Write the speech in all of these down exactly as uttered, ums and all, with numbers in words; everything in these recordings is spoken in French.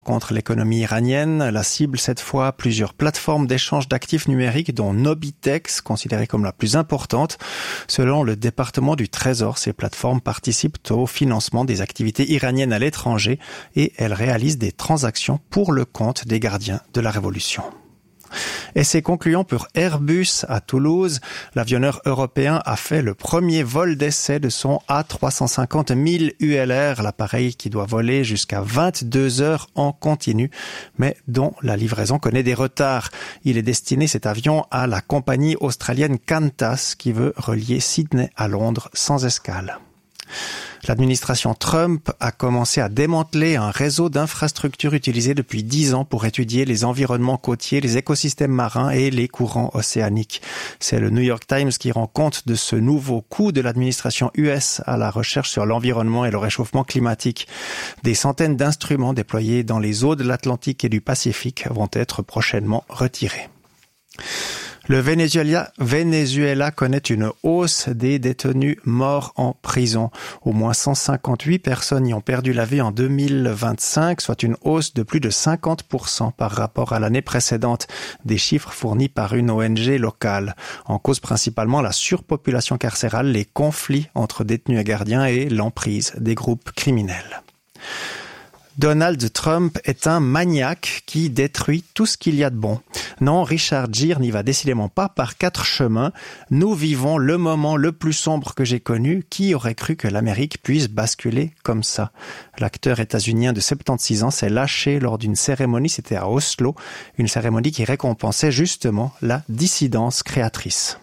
contre l'économie iranienne. La cible, cette fois, plusieurs plateformes d'échange d'actifs numériques, dont Nobitex, considérée comme la plus importante. Selon le département du Trésor, ces plateformes participent au financement des activités iraniennes à l'étranger et elles réalisent des transactions pour le compte des gardiens de la révolution. Et c'est concluant pour Airbus à Toulouse. L'avionneur européen a fait le premier vol d'essai de son A trois cent cinquante mille U L R, l'appareil qui doit voler jusqu'à vingt-deux heures en continu, mais dont la livraison connaît des retards. Il est destiné, cet avion, à la compagnie australienne Qantas qui veut relier Sydney à Londres sans escale. L'administration Trump a commencé à démanteler un réseau d'infrastructures utilisé depuis dix ans pour étudier les environnements côtiers, les écosystèmes marins et les courants océaniques. C'est le New York Times qui rend compte de ce nouveau coup de l'administration U S à la recherche sur l'environnement et le réchauffement climatique. Des centaines d'instruments déployés dans les eaux de l'Atlantique et du Pacifique vont être prochainement retirés. Le Venezuela, Venezuela connaît une hausse des détenus morts en prison. Au moins cent cinquante-huit personnes y ont perdu la vie en deux mille vingt-cinq, soit une hausse de plus de cinquante pour cent par rapport à l'année précédente. Des chiffres fournis par une O N G locale. En cause principalement la surpopulation carcérale, les conflits entre détenus et gardiens et l'emprise des groupes criminels. Donald Trump est un maniaque qui détruit tout ce qu'il y a de bon. Non, Richard Gere n'y va décidément pas par quatre chemins. Nous vivons le moment le plus sombre que j'ai connu. Qui aurait cru que l'Amérique puisse basculer comme ça? L'acteur états-unien de soixante-seize ans s'est lâché lors d'une cérémonie, c'était à Oslo, une cérémonie qui récompensait justement la dissidence créatrice.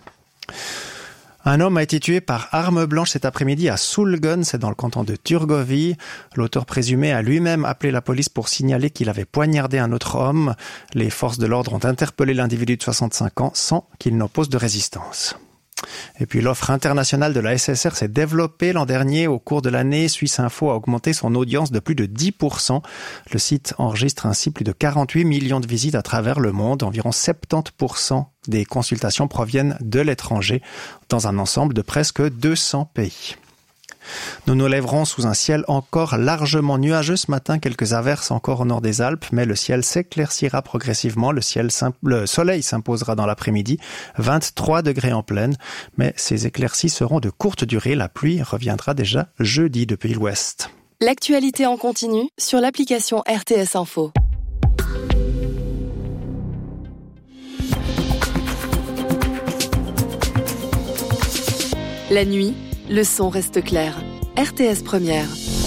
Un homme a été tué par arme blanche cet après-midi à Sulgön, c'est dans le canton de Turgovie. L'auteur présumé a lui-même appelé la police pour signaler qu'il avait poignardé un autre homme. Les forces de l'ordre ont interpellé l'individu de soixante-cinq ans sans qu'il n'oppose de résistance. Et puis l'offre internationale de la S S R s'est développée l'an dernier. Au cours de l'année, Suisse Info a augmenté son audience de plus de dix pour cent. Le site enregistre ainsi plus de quarante-huit millions de visites à travers le monde. Environ soixante-dix pour cent des consultations proviennent de l'étranger, dans un ensemble de presque deux cents pays. Nous nous lèverons sous un ciel encore largement nuageux ce matin, quelques averses encore au nord des Alpes, mais le ciel s'éclaircira progressivement, le, ciel le soleil s'imposera dans l'après-midi, vingt-trois degrés en pleine, mais ces éclaircies seront de courte durée, la pluie reviendra déjà jeudi depuis l'ouest. L'actualité en continu sur l'application R T S Info. La nuit, le son reste clair. R T S Première.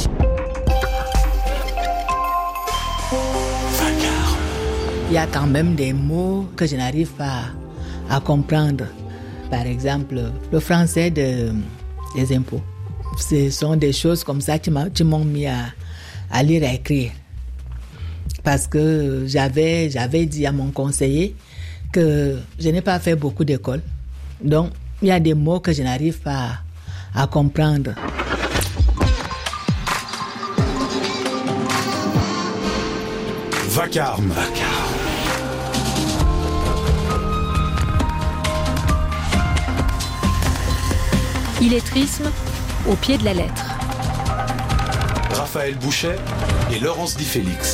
Il y a quand même des mots que je n'arrive pas à comprendre. Par exemple, le français de, des impôts. Ce sont des choses comme ça qui m'ont mis à, à lire et à écrire. Parce que j'avais, j'avais dit à mon conseiller que je n'ai pas fait beaucoup d'école. Donc, il y a des mots que je n'arrive pas à comprendre. Vacarme. Vacarme. Illettrisme au pied de la lettre. Raphaël Bouchet et Laurence Di Félix.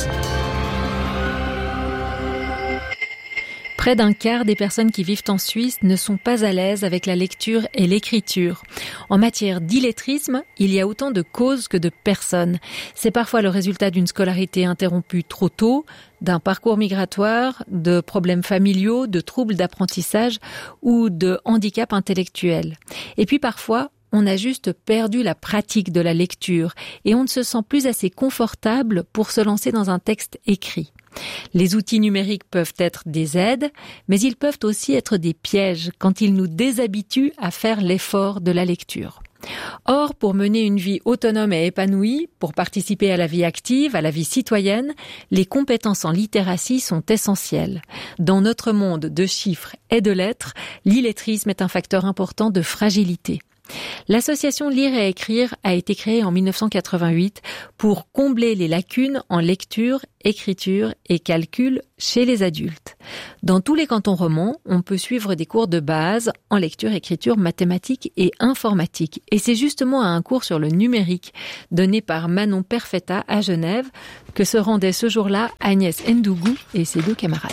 Près d'un quart des personnes qui vivent en Suisse ne sont pas à l'aise avec la lecture et l'écriture. En matière d'illettrisme, il y a autant de causes que de personnes. C'est parfois le résultat d'une scolarité interrompue trop tôt, d'un parcours migratoire, de problèmes familiaux, de troubles d'apprentissage ou de handicap intellectuel. Et puis parfois, on a juste perdu la pratique de la lecture et on ne se sent plus assez confortable pour se lancer dans un texte écrit. Les outils numériques peuvent être des aides, mais ils peuvent aussi être des pièges quand ils nous déshabituent à faire l'effort de la lecture. Or, pour mener une vie autonome et épanouie, pour participer à la vie active, à la vie citoyenne, les compétences en littératie sont essentielles. Dans notre monde de chiffres et de lettres, l'illettrisme est un facteur important de fragilité. L'association Lire et Écrire a été créée en dix-neuf cent quatre-vingt-huit pour combler les lacunes en lecture, écriture et calcul chez les adultes. Dans tous les cantons romans, on peut suivre des cours de base en lecture, écriture, mathématiques et informatique. Et c'est justement à un cours sur le numérique donné par Manon Perfetta à Genève que se rendaient ce jour-là Agnès Ndougou et ses deux camarades.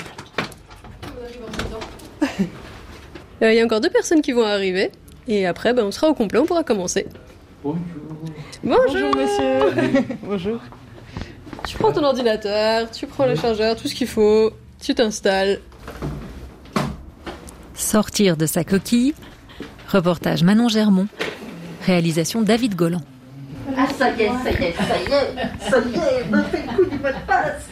Il y a encore deux personnes qui vont arriver. Et après, ben, on sera au complet, on pourra commencer. Bonjour. Bonjour, Bonjour monsieur. Bonjour. Tu prends ton ordinateur, tu prends le chargeur, tout ce qu'il faut, tu t'installes. Sortir de sa coquille. Reportage Manon Germont. Réalisation David Golland. Ah ça y est, ça y est, ça y est, ça y est, me fait le coup du mot de passe.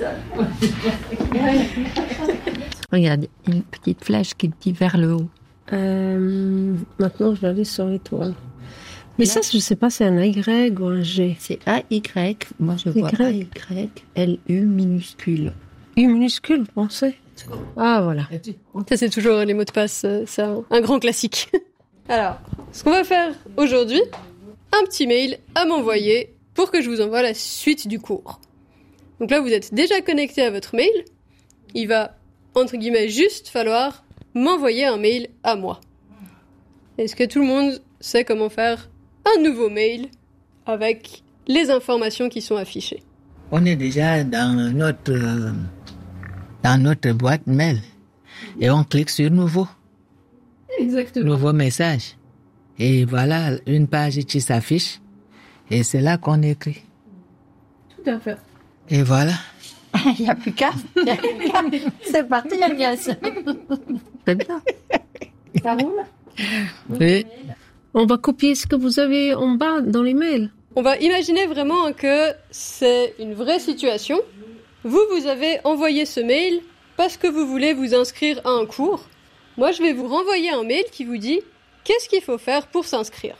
Regarde, une petite flèche qui dit vers le haut. Euh, maintenant, je vais aller sur l'étoile. Mais là, ça, je sais pas, c'est un Y ou un G. C'est A Y. Moi, je vois A Y L U minuscule. U minuscule, vous pensez? Ah, voilà. Ça, c'est toujours les mots de passe, c'est un, un grand classique. Alors, ce qu'on va faire aujourd'hui, un petit mail à m'envoyer pour que je vous envoie la suite du cours. Donc là, vous êtes déjà connecté à votre mail. Il va, entre guillemets, juste falloir m'envoyer un mail à moi. Est-ce que tout le monde sait comment faire un nouveau mail avec les informations qui sont affichées? On est déjà dans notre, euh, dans notre boîte mail et on clique sur nouveau. Exactement. Nouveau message. Et voilà, une page qui s'affiche et c'est là qu'on écrit. Tout à fait. Et voilà. Il n'y a plus qu'à. C'est parti, Agnès. C'est bien. Ça roule? Oui. On va copier ce que vous avez en bas dans les mails. On va imaginer vraiment que c'est une vraie situation. Vous, vous avez envoyé ce mail parce que vous voulez vous inscrire à un cours. Moi, je vais vous renvoyer un mail qui vous dit qu'est-ce qu'il faut faire pour s'inscrire.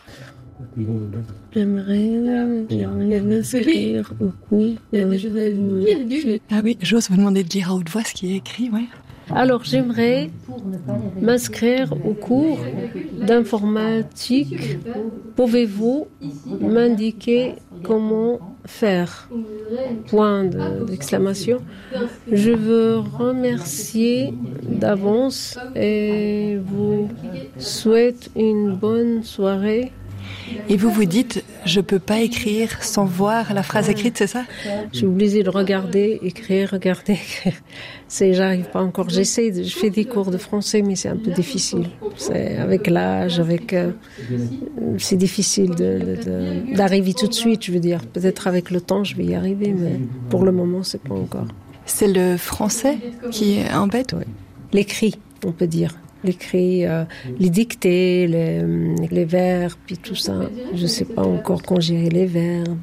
J'aimerais, j'aimerais m'inscrire au cours. Ah oui, j'ose vous demander de dire à haute voix ce qui est écrit, ouais. Alors, j'aimerais m'inscrire au cours d'informatique. Pouvez-vous m'indiquer comment faire? Point de- d'exclamation. Je veux remercier d'avance et vous souhaite une bonne soirée. Et vous vous dites, je peux pas écrire sans voir la phrase écrite, c'est ça? Je suis obligée de regarder, écrire, regarder, écrire. C'est, j'arrive pas encore. J'essaie, de, je fais des cours de français, mais c'est un peu difficile. C'est avec l'âge, avec, euh, c'est difficile de, de, de, d'arriver tout de suite. Je veux dire, peut-être avec le temps, je vais y arriver, mais pour le moment, c'est pas encore. C'est le français qui embête? Ouais. L'écrit, on peut dire. L'écrit, euh, les dictées, les, les verbes, puis tout ça. Je sais pas encore conjurer les verbes.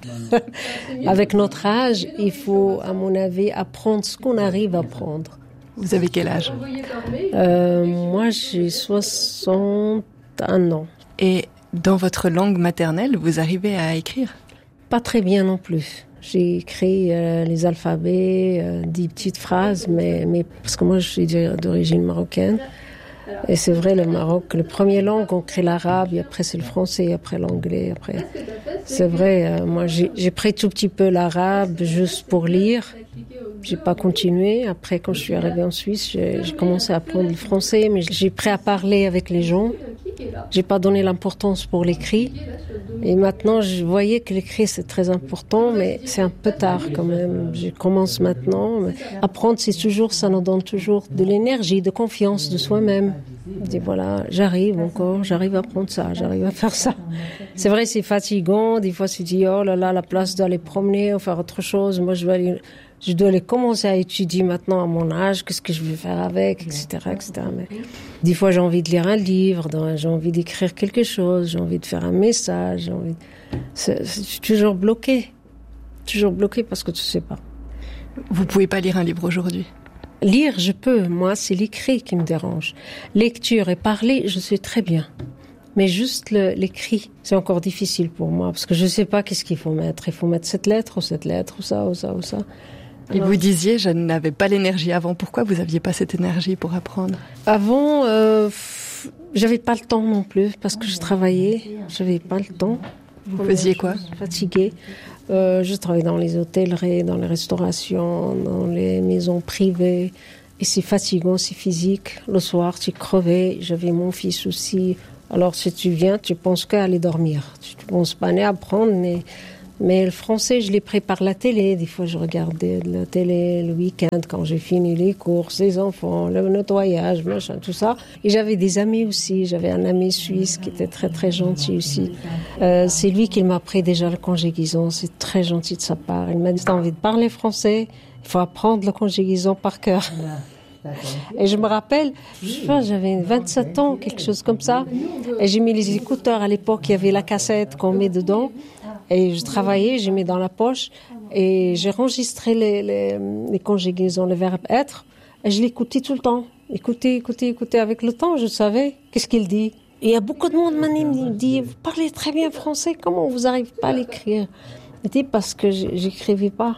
Avec notre âge, il faut, à mon avis, apprendre ce qu'on arrive à apprendre. Vous avez quel âge? Euh, moi, j'ai soixante et un ans. Et dans votre langue maternelle, vous arrivez à écrire? Pas très bien non plus. J'ai écrit euh, les alphabets, euh, des petites phrases, mais, mais parce que moi, je suis d'origine marocaine. Et c'est vrai, le Maroc, le premier langue, on crée l'arabe, et après c'est le français, après l'anglais, après. C'est vrai, euh, moi j'ai, j'ai pris tout petit peu l'arabe juste pour lire. J'ai pas continué. Après, quand je suis arrivée en Suisse, j'ai, j'ai commencé à apprendre le français, mais j'ai pris à parler avec les gens. J'ai pas donné l'importance pour l'écrit. Et maintenant, je voyais que l'écrit, c'est très important, mais c'est un peu tard quand même. Je commence maintenant. Mais apprendre, c'est toujours, ça nous donne toujours de l'énergie, de confiance de soi-même. Je dis, voilà, j'arrive encore, j'arrive à apprendre ça, j'arrive à faire ça. C'est vrai, c'est fatigant. Des fois, c'est dit, oh là là, la place d'aller promener ou faire autre chose. Moi, je dois aller, je dois aller commencer à étudier maintenant à mon âge, qu'est-ce que je vais faire avec, et cetera, et cetera. Mais des fois, j'ai envie de lire un livre, j'ai envie d'écrire quelque chose, j'ai envie de faire un message, j'ai envie de... c'est, c'est toujours bloqué. Toujours bloqué parce que tu sais pas. Vous pouvez pas lire un livre aujourd'hui? Lire, je peux. Moi, c'est l'écrit qui me dérange. Lecture et parler, je sais très bien. Mais juste le, l'écrit, c'est encore difficile pour moi parce que je sais pas qu'est-ce qu'il faut mettre. Il faut mettre cette lettre ou cette lettre ou ça ou ça ou ça. Et vous disiez, je n'avais pas l'énergie avant. Pourquoi vous aviez pas cette énergie pour apprendre? Avant, euh, j'avais pas le temps non plus parce que je travaillais. J'avais pas le temps. Vous faisiez quoi? Fatiguée. Euh, je travaillais dans les hôtelleries, dans les restaurations, dans les maisons privées. Et c'est fatigant, c'est physique. Le soir, tu es crevé. J'avais mon fils aussi. Alors, si tu viens, tu penses qu'à aller dormir. Tu ne penses pas à apprendre, mais... Mais le français, je l'ai pris par la télé. Des fois, je regardais la télé le week-end quand j'ai fini les courses, les enfants, le nettoyage, machin, tout ça. Et j'avais des amis aussi. J'avais un ami suisse qui était très, très gentil aussi. Euh, c'est lui qui m'a appris déjà le conjugaison. C'est très gentil de sa part. Il m'a dit, t'as envie de parler français? Il faut apprendre le conjugaison par cœur. Et je me rappelle, je pense, j'avais vingt-sept ans, quelque chose comme ça. Et j'ai mis les écouteurs. À l'époque, il y avait la cassette qu'on met dedans. Et je travaillais, j'ai mis dans la poche et j'ai enregistré les, les, les conjugaisons, le verbe être. Et je l'écoutais tout le temps. Écoutez, écoutez, écoutez. Avec le temps, je savais qu'est-ce qu'il dit. Et il y a beaucoup de monde maintenant qui dit, vous parlez très bien français, comment vous n'arrivez pas à l'écrire? C'était parce que j'écrivais pas.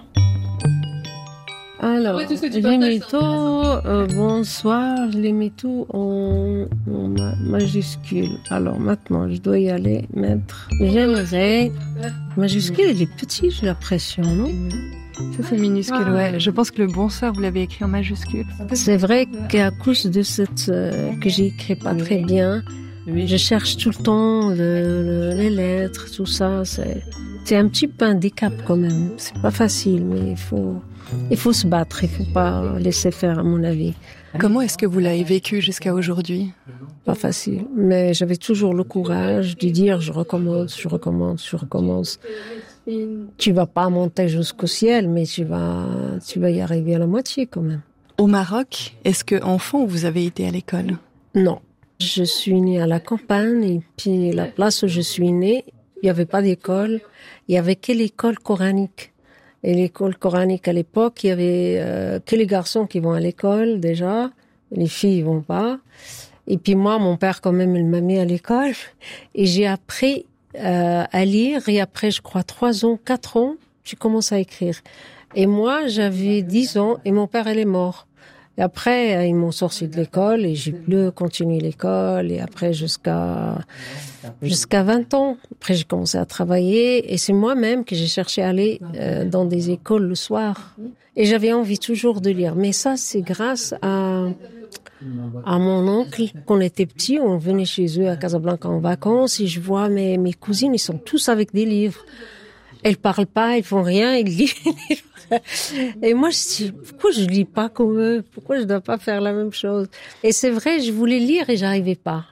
Alors, ouais, je mets tout, euh, bonsoir, je les mets tout en, en majuscule. Alors maintenant, je dois y aller mettre. J'aimerais. Majuscule, il est petit, j'ai l'impression, non? Ça, c'est minuscule, ah, ouais. Je pense que le bonsoir, vous l'avez écrit en majuscule. C'est vrai qu'à cause de cette. Euh, que j'ai écrit pas très bien, je cherche tout le temps le, le, les lettres, tout ça. C'est, c'est un petit peu un handicap quand même. C'est pas facile, mais il faut. Il faut se battre, il ne faut pas laisser faire, à mon avis. Comment est-ce que vous l'avez vécu jusqu'à aujourd'hui? Pas facile, mais j'avais toujours le courage de dire je recommence, je recommence, je recommence. Tu vas pas monter jusqu'au ciel, mais tu vas, tu vas y arriver à la moitié quand même. Au Maroc, est-ce que enfant vous avez été à l'école? Non, je suis née à la campagne et puis la place où je suis née, il n'y avait pas d'école, il y avait que l'école coranique. Et l'école coranique à l'époque, il y avait euh, que les garçons qui vont à l'école déjà, les filles ils vont pas. Et puis moi, mon père quand même, il m'a mis à l'école et j'ai appris euh, à lire. Et après, je crois trois ans, quatre ans, j'ai commencé à écrire. Et moi, j'avais dix ans et mon père, il est mort. Et après, ils m'ont sorti de l'école et j'ai pu continuer l'école. Et après, jusqu'à jusqu'à vingt ans, après j'ai commencé à travailler. Et c'est moi-même que j'ai cherché à aller euh, dans des écoles le soir. Et j'avais envie toujours de lire. Mais ça, c'est grâce à à mon oncle. Quand on était petits, on venait chez eux à Casablanca en vacances. Et je vois mes mes cousines, ils sont tous avec des livres. Elles parlent pas, ils font rien, ils lisent les livres. Et moi, je me dis, pourquoi je lis pas comme eux? Pourquoi je dois pas faire la même chose? Et c'est vrai, je voulais lire et j'arrivais pas.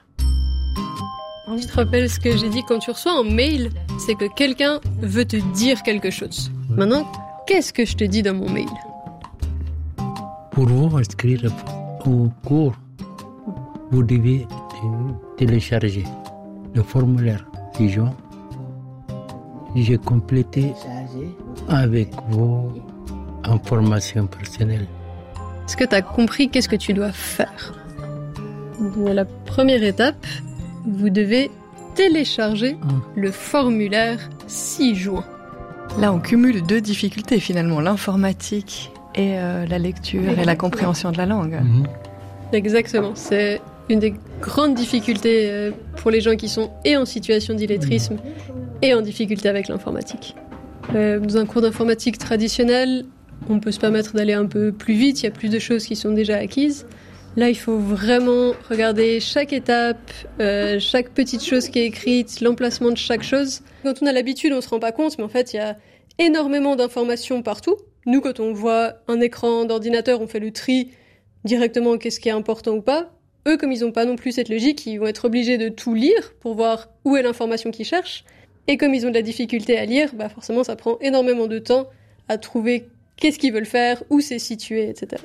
Tu te rappelles ce que j'ai dit quand tu reçois un mail? C'est que quelqu'un veut te dire quelque chose. Maintenant, qu'est-ce que je te dis dans mon mail? Pour vous inscrire au cours, vous devez télécharger le formulaire ci-joint. J'ai complété avec vos informations personnelles. Est-ce que tu as compris qu'est-ce que tu dois faire? La première étape, vous devez télécharger ah. le formulaire ci-joint. Là, on cumule deux difficultés finalement, l'informatique et euh, la lecture et la compréhension de la langue. Mm-hmm. Exactement, c'est une des grandes difficultés pour les gens qui sont et en situation d'illettrisme et en difficulté avec l'informatique. Euh, dans un cours d'informatique traditionnel, on peut se permettre d'aller un peu plus vite, il y a plus de choses qui sont déjà acquises. Là, il faut vraiment regarder chaque étape, euh, chaque petite chose qui est écrite, l'emplacement de chaque chose. Quand on a l'habitude, on ne se rend pas compte, mais en fait, il y a énormément d'informations partout. Nous, quand on voit un écran d'ordinateur, on fait le tri directement, qu'est-ce qui est important ou pas. Eux, comme ils n'ont pas non plus cette logique, ils vont être obligés de tout lire pour voir où est l'information qu'ils cherchent. Et comme ils ont de la difficulté à lire, bah forcément, ça prend énormément de temps à trouver qu'est-ce qu'ils veulent faire, où c'est situé, et cetera.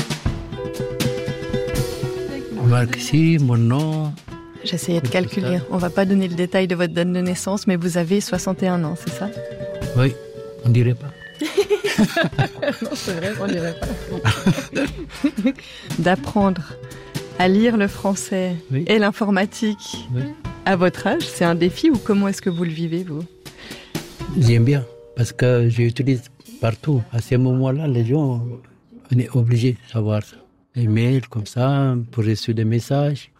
Merci, mon nom. J'essayais de calculer. On va pas donner le détail de votre date de naissance, mais vous avez soixante et un ans, c'est ça? Oui, on dirait pas. Non, c'est vrai, on dirait pas. D'apprendre à lire le français oui. et l'informatique oui. à votre âge, c'est un défi ou comment est-ce que vous le vivez, vous? J'aime bien, parce que j'utilise partout. À ce moment-là, les gens, on est obligés de savoir ça. Des mails comme ça, pour recevoir des messages.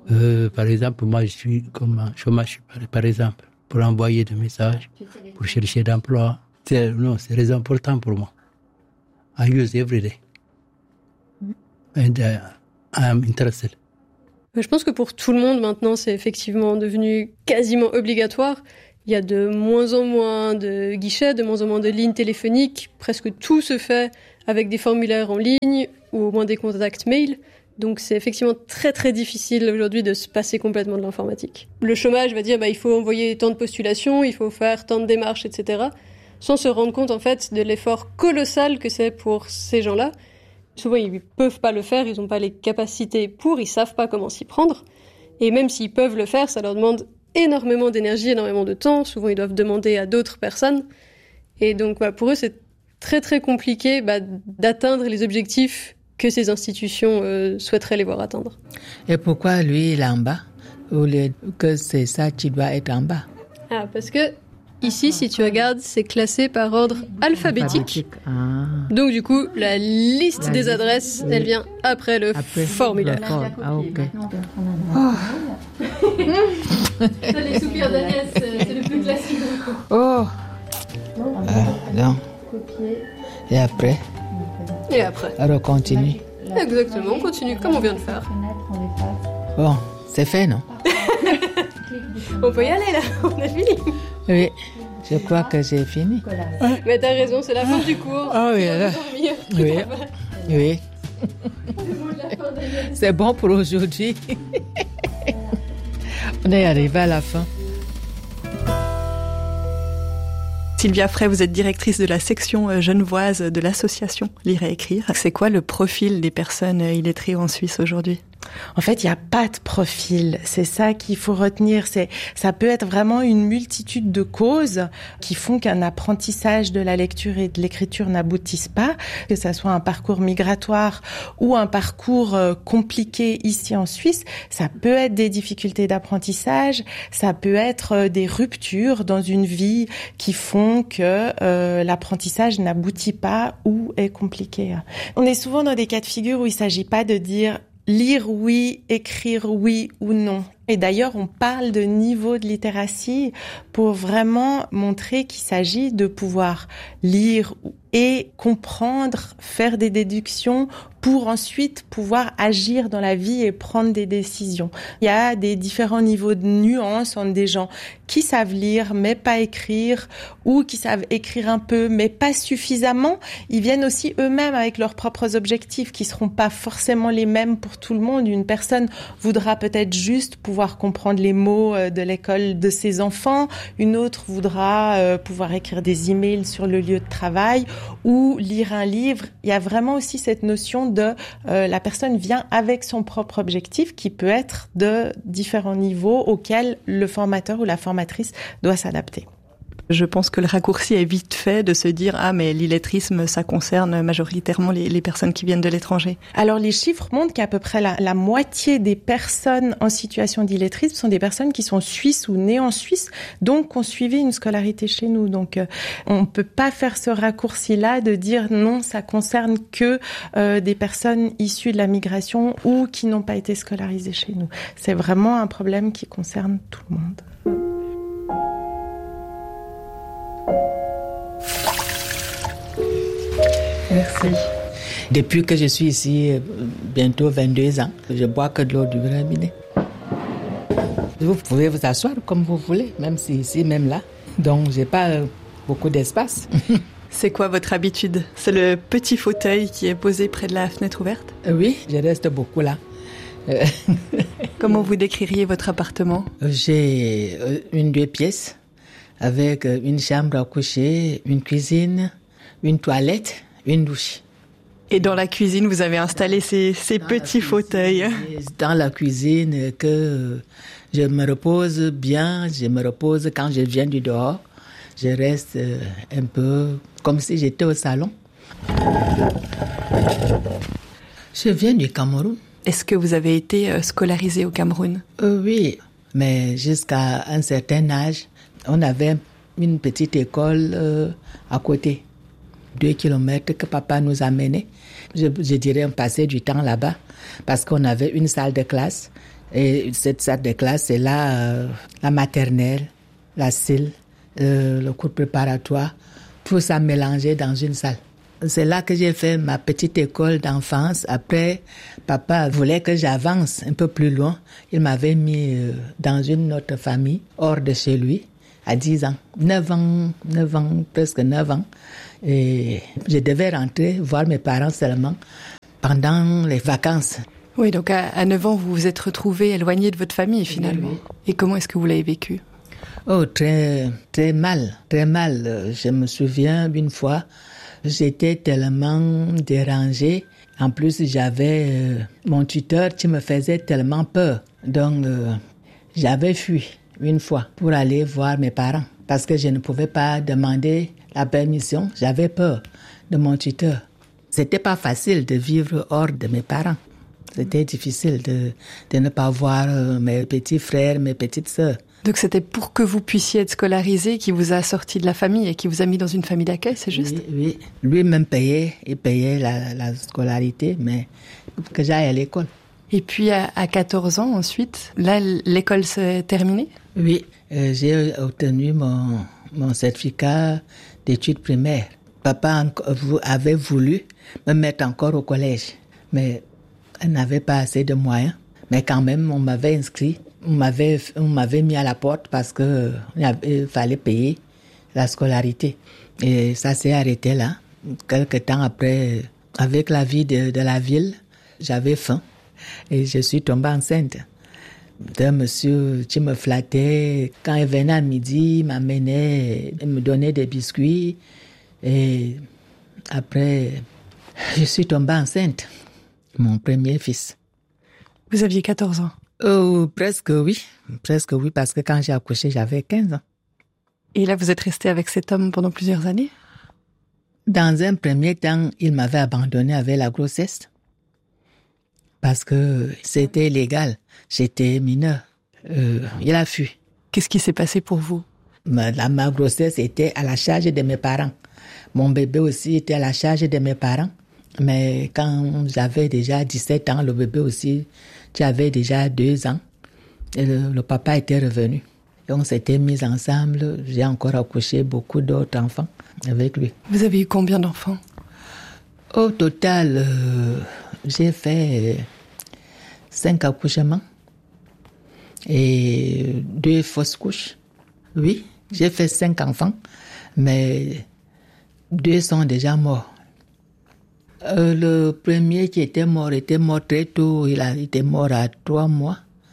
Euh, par exemple, moi, je suis comme un chômage, par exemple, pour envoyer des messages, pour chercher d'emploi. C'est, non, c'est très important pour moi. I use every day. And uh, I'm interested. Je pense que pour tout le monde maintenant, c'est effectivement devenu quasiment obligatoire. Il y a de moins en moins de guichets, de moins en moins de lignes téléphoniques. Presque tout se fait avec des formulaires en ligne ou au moins des contacts mail. Donc c'est effectivement très très difficile aujourd'hui de se passer complètement de l'informatique. Le chômage va dire bah, il faut envoyer tant de postulations, il faut faire tant de démarches, et cetera. Sans se rendre compte en fait de l'effort colossal que c'est pour ces gens-là. Souvent ils ne peuvent pas le faire, ils n'ont pas les capacités pour, ils ne savent pas comment s'y prendre. Et même s'ils peuvent le faire, ça leur demande énormément d'énergie, énormément de temps. Souvent ils doivent demander à d'autres personnes. Et donc bah, pour eux c'est très très compliqué bah, d'atteindre les objectifs que ces institutions euh, souhaiteraient les voir atteindre. Et pourquoi lui, il est en bas? Ou les, que c'est ça qui doit être en bas? Ah, parce que ici, si tu regardes, c'est classé par ordre alphabétique. Ah. Donc du coup, la liste la des liste, adresses, oui. Elle vient après le après, formulaire. Ah, ok. Oh. Ça, les soupirs d'Agnès, c'est le plus classique. Oh. Ah, non. Et après? Et après. Alors on continue. Exactement, on continue comme on vient de faire. Bon, c'est fait, non? On peut y aller là, on a fini. Oui, je crois que j'ai fini. Mais t'as raison, c'est la fin du cours. Ah oui, là. Oui, oui. C'est bon pour aujourd'hui. On est arrivé à la fin. Sylvia Frey, vous êtes directrice de la section genevoise de l'association Lire et Écrire. C'est quoi le profil des personnes illettrées en Suisse aujourd'hui ? En fait, il n'y a pas de profil. C'est ça qu'il faut retenir. C'est, ça peut être vraiment une multitude de causes qui font qu'un apprentissage de la lecture et de l'écriture n'aboutisse pas, que ça soit un parcours migratoire ou un parcours compliqué ici en Suisse. Ça peut être des difficultés d'apprentissage, ça peut être des ruptures dans une vie qui font que euh, l'apprentissage n'aboutit pas ou est compliqué. On est souvent dans des cas de figure où il ne s'agit pas de dire lire oui, écrire oui ou non. Et d'ailleurs, on parle de niveau de littératie pour vraiment montrer qu'il s'agit de pouvoir lire et comprendre, faire des déductions pour ensuite pouvoir agir dans la vie et prendre des décisions. Il y a des différents niveaux de nuances entre des gens qui savent lire mais pas écrire ou qui savent écrire un peu mais pas suffisamment. Ils viennent aussi eux-mêmes avec leurs propres objectifs qui seront pas forcément les mêmes pour tout le monde. Une personne voudra peut-être juste pouvoir comprendre les mots de l'école de ses enfants. Une autre voudra euh, pouvoir écrire des emails sur le lieu de travail ou lire un livre. Il y a vraiment aussi cette notion de euh, la personne vient avec son propre objectif qui peut être de différents niveaux auxquels le formateur ou la formatrice doit s'adapter. Je pense que le raccourci est vite fait de se dire « Ah, mais l'illettrisme, ça concerne majoritairement les, les personnes qui viennent de l'étranger. » Alors, les chiffres montrent qu'à peu près la, la moitié des personnes en situation d'illettrisme sont des personnes qui sont suisses ou nées en Suisse, donc qui ont suivi une scolarité chez nous. Donc, euh, on peut pas faire ce raccourci-là de dire « Non, ça concerne que euh, des personnes issues de la migration ou qui n'ont pas été scolarisées chez nous. » C'est vraiment un problème qui concerne tout le monde. Merci. Depuis que je suis ici, bientôt vingt-deux ans, je bois que de l'eau du robinet. Vous pouvez vous asseoir comme vous voulez, même si ici, même là. Donc, j'ai pas beaucoup d'espace. C'est quoi votre habitude ? C'est le petit fauteuil qui est posé près de la fenêtre ouverte ? Oui, je reste beaucoup là. Comment vous décririez votre appartement ? J'ai une deux pièces avec une chambre à coucher, une cuisine, une toilette, une douche. Et dans la cuisine, vous avez installé ces, ces petits fauteuils. Dans la cuisine, que je me repose bien, je me repose quand je viens du dehors. Je reste un peu comme si j'étais au salon. Je viens du Cameroun. Est-ce que vous avez été scolarisé au Cameroun ? euh, Oui, mais jusqu'à un certain âge, on avait une petite école euh, à côté. Deux kilomètres que papa nous a menés. Je, je dirais on passait du temps là-bas parce qu'on avait une salle de classe Et cette salle de classe, c'est là euh, la maternelle, la S I L, euh, le cours préparatoire, tout ça mélangé dans une salle. C'est là que j'ai fait ma petite école d'enfance. Après, papa voulait que j'avance un peu plus loin. Il m'avait mis euh, dans une autre famille, hors de chez lui, à dix ans. neuf ans, neuf ans, presque neuf ans. Et je devais rentrer voir mes parents seulement pendant les vacances. Oui, donc à, à neuf ans, vous vous êtes retrouvé éloigné de votre famille finalement. Oui. Et comment est-ce que vous l'avez vécu? Oh, très, très mal, très mal. Je me souviens d'une fois, j'étais tellement dérangée. En plus, j'avais euh, mon tuteur qui me faisait tellement peur. Donc, euh, j'avais fui une fois pour aller voir mes parents parce que je ne pouvais pas demander la permission. J'avais peur de mon tuteur. C'était pas facile de vivre hors de mes parents. C'était difficile de, de ne pas voir euh, mes petits frères, mes petites sœurs. Donc c'était pour que vous puissiez être scolarisé qui vous a sorti de la famille et qui vous a mis dans une famille d'accueil, c'est juste? Oui, oui. Lui-même payait, il payait la, la scolarité, mais que j'aille à l'école. Et puis à, à quatorze ans ensuite, là l'école s'est terminée? Oui, euh, j'ai obtenu mon, mon certificat d'études primaires. Papa avait voulu me mettre encore au collège, mais elle n'avait pas assez de moyens. Mais quand même, on m'avait inscrit, on m'avait, on m'avait mis à la porte parce que il fallait payer la scolarité. Et ça s'est arrêté là. Quelque temps après, avec la vie de, de la ville, j'avais faim et je suis tombée enceinte d'un monsieur qui me flattait. Quand il venait à midi, il m'amenait, il me donnait des biscuits. Et après, je suis tombée enceinte. Mon premier fils. Vous aviez quatorze ans? Oh, presque oui. Presque oui, parce que quand j'ai accouché, j'avais quinze ans. Et là, vous êtes resté avec cet homme pendant plusieurs années? Dans un premier temps, il m'avait abandonné avec la grossesse. Parce que c'était illégal. J'étais mineur. Euh, il a fui. Qu'est-ce qui s'est passé pour vous? Ma, la, ma grossesse était à la charge de mes parents. Mon bébé aussi était à la charge de mes parents. Mais quand j'avais déjà dix-sept ans, le bébé aussi, j'avais déjà deux ans. Et le, le papa était revenu. Et on s'était mis ensemble. J'ai encore accouché beaucoup d'autres enfants avec lui. Vous avez eu combien d'enfants? Au total, euh, j'ai fait cinq accouchements et deux fausses couches. Oui, j'ai fait cinq enfants, mais deux sont déjà morts. Euh, le premier qui était mort était mort très tôt. Il a été mort à trois mois.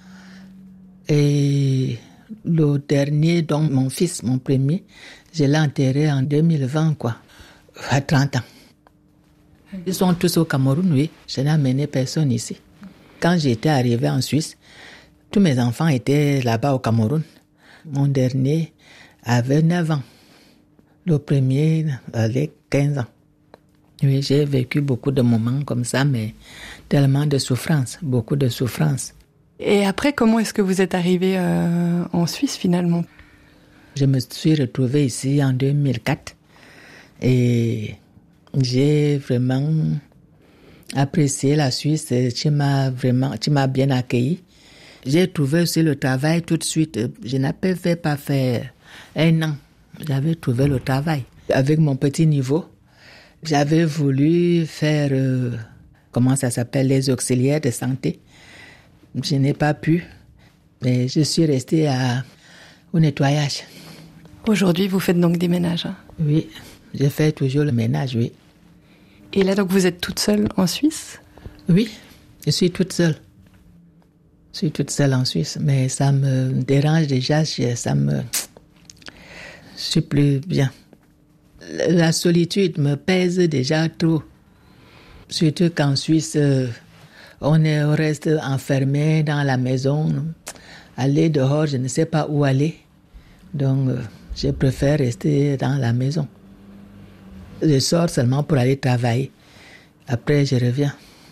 Et le dernier, donc mon fils, mon premier, je l'ai enterré en deux mille vingt, quoi, à trente ans. Ils sont tous au Cameroun, oui. Je n'ai amené personne ici. Quand j'étais arrivé en Suisse, tous mes enfants étaient là-bas au Cameroun. Mon dernier avait neuf ans. Le premier avait quinze ans. Oui, j'ai vécu beaucoup de moments comme ça, mais tellement de souffrance, beaucoup de souffrance. Et après, comment est-ce que vous êtes arrivé euh, en Suisse finalement? Je me suis retrouvée ici en deux mille quatre et j'ai vraiment apprécié la Suisse. Tu m'as vraiment, tu m'as bien accueilli. J'ai trouvé aussi le travail tout de suite. Je n'avais pas fait un an. J'avais trouvé le travail avec mon petit niveau. J'avais voulu faire, euh, comment ça s'appelle, les auxiliaires de santé. Je n'ai pas pu, mais je suis restée à, au nettoyage. Aujourd'hui, vous faites donc des ménages? Hein? Oui, je fais toujours le ménage, oui. Et là, donc, vous êtes toute seule en Suisse? Oui, je suis toute seule. Je suis toute seule en Suisse, mais ça me dérange déjà, ça me... Je suis plus bien. La solitude me pèse déjà trop. Surtout qu'en Suisse, on, est, on reste enfermé dans la maison. Aller dehors, je ne sais pas où aller. Donc, je préfère rester dans la maison. Je sors seulement pour aller travailler. Après, je reviens.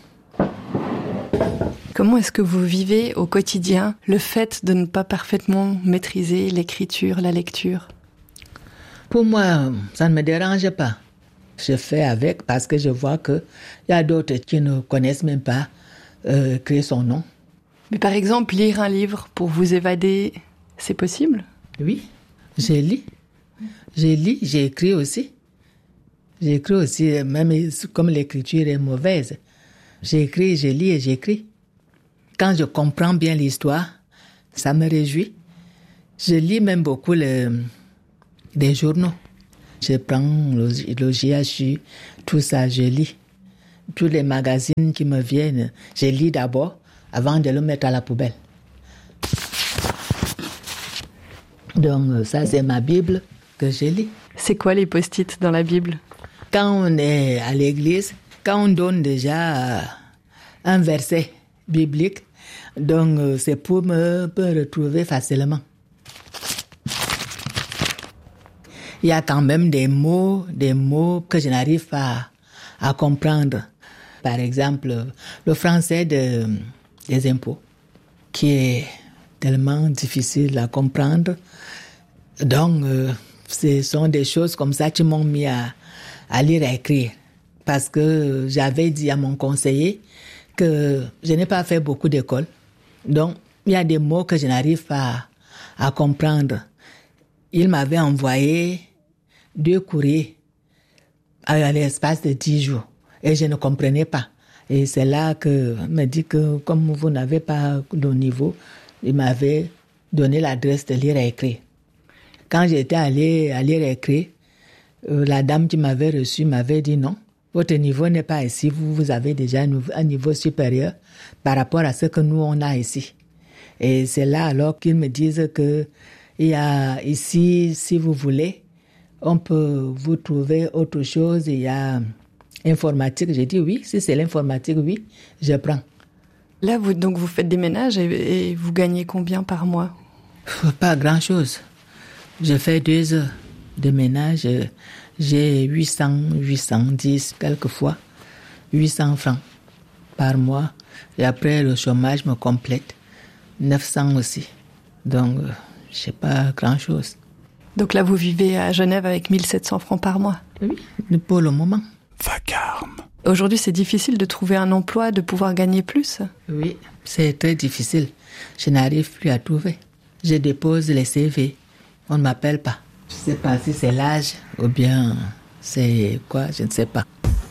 Comment est-ce que vous vivez au quotidien le fait de ne pas parfaitement maîtriser l'écriture, la lecture? Pour moi, ça ne me dérange pas. Je fais avec parce que je vois qu'il y a d'autres qui ne connaissent même pas euh, écrire son nom. Mais par exemple, lire un livre pour vous évader, c'est possible? Oui, j'ai lu. J'ai lu, j'ai écrit aussi. J'ai écrit aussi, même comme l'écriture est mauvaise. J'ai écrit, j'ai lu et j'écris. Quand je comprends bien l'histoire, ça me réjouit. Je lis même beaucoup le, des journaux. Je prends le, le J H U, tout ça, je lis. Tous les magazines qui me viennent, je lis d'abord avant de le mettre à la poubelle. Donc ça, c'est ma Bible que je lis. C'est quoi les post-it dans la Bible? Quand on est à l'église, quand on donne déjà un verset biblique, donc c'est pour me, me retrouver facilement. Il y a quand même des mots, des mots que je n'arrive pas à, à comprendre. Par exemple, le français de, des impôts, qui est tellement difficile à comprendre. Donc, euh, ce sont des choses comme ça qui m'ont mis à, à lire et à écrire. Parce que j'avais dit à mon conseiller que je n'ai pas fait beaucoup d'école. Donc, il y a des mots que je n'arrive pas à, à comprendre. Il m'avait envoyé deux courriers à l'espace de dix jours. Et je ne comprenais pas. Et c'est là que me dit que comme vous n'avez pas le niveau, il m'avait donné l'adresse de lire et écrire. Quand j'étais allée à lire et écrire, euh, la dame qui m'avait reçu m'avait dit non, votre niveau n'est pas ici, vous, vous avez déjà un niveau supérieur par rapport à ce que nous on a ici. Et c'est là alors qu'ils me disent que il y a ici, si vous voulez, on peut vous trouver autre chose, il y a informatique. J'ai dit oui, si c'est l'informatique, oui, je prends. Là, vous, donc vous faites des ménages et, et vous gagnez combien par mois? Pas grand-chose. Je fais deux heures de ménage. J'ai huit cents, huit cent dix, quelquefois, huit cents francs par mois. Et après, le chômage me complète. neuf cents aussi. Donc, je sais pas grand-chose. Donc là, vous vivez à Genève avec mille sept cents francs par mois? Oui, pour le moment. Vacarme. Aujourd'hui, c'est difficile de trouver un emploi, de pouvoir gagner plus? Oui, c'est très difficile. Je n'arrive plus à trouver. Je dépose les C V. On ne m'appelle pas. Je ne sais pas si c'est l'âge ou bien c'est quoi, je ne sais pas.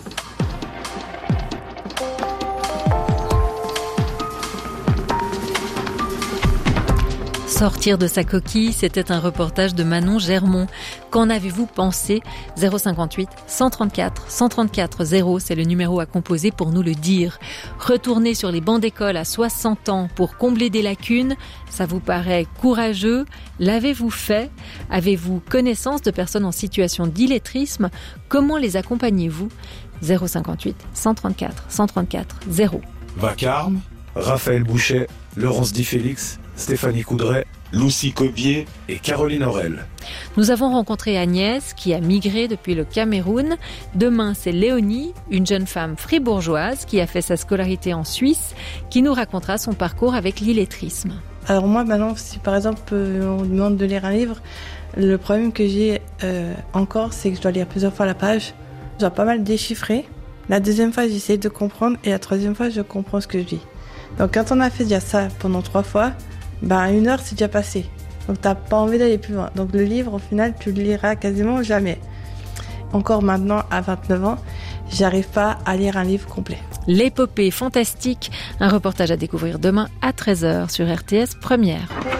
Sortir de sa coquille, c'était un reportage de Manon Germont. Qu'en avez-vous pensé? zéro cinquante-huit, cent trente-quatre, cent trente-quatre zéro, c'est le numéro à composer pour nous le dire. Retourner sur les bancs d'école à soixante ans pour combler des lacunes, ça vous paraît courageux? L'avez-vous fait? Avez-vous connaissance de personnes en situation d'illettrisme? Comment les accompagnez-vous? zéro cinquante-huit, cent trente-quatre, cent trente-quatre zéro. Vacarme, Raphaël Bouchet, Laurence Di Félix, Stéphanie Coudray, Lucie Cobier et Caroline Aurel. Nous avons rencontré Agnès qui a migré depuis le Cameroun. Demain, c'est Léonie, une jeune femme fribourgeoise qui a fait sa scolarité en Suisse, qui nous racontera son parcours avec l'illettrisme. Alors moi, maintenant, si par exemple on me demande de lire un livre, le problème que j'ai euh, encore, c'est que je dois lire plusieurs fois la page. Je dois pas mal déchiffrer. La deuxième fois, j'essaie de comprendre et la troisième fois, je comprends ce que je dis. Donc quand on a fait déjà ça pendant trois fois, ben une heure c'est déjà passé. Donc t'as pas envie d'aller plus loin. Donc le livre, au final, tu le liras quasiment jamais. Encore maintenant, à vingt-neuf ans, j'arrive pas à lire un livre complet. L'épopée fantastique, un reportage à découvrir demain à treize heures sur R T S Première.